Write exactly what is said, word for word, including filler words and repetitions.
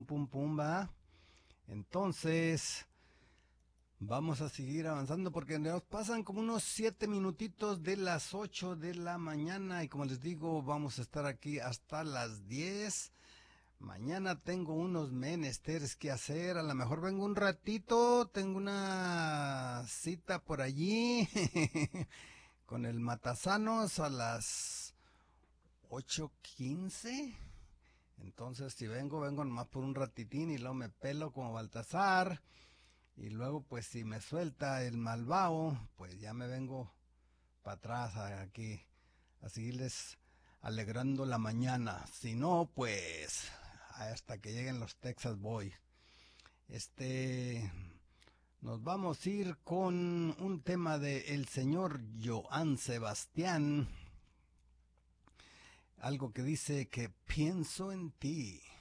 pum, pum, va. Entonces, vamos a seguir avanzando porque nos pasan como unos siete minutitos de las ocho de la mañana y como les digo, vamos a estar aquí hasta las diez. Mañana tengo unos menesteres que hacer, a lo mejor vengo un ratito, tengo una cita por allí con el Matasanos a las ocho quince. Entonces si vengo, vengo nomás por un ratitín y luego me pelo como Baltasar. Y luego pues si me suelta el malvao, pues ya me vengo para atrás aquí a seguirles alegrando la mañana. Si no, pues hasta que lleguen los Texas Boys. Este, nos vamos a ir con un tema de el señor Joan Sebastián. Algo que dice que pienso en ti.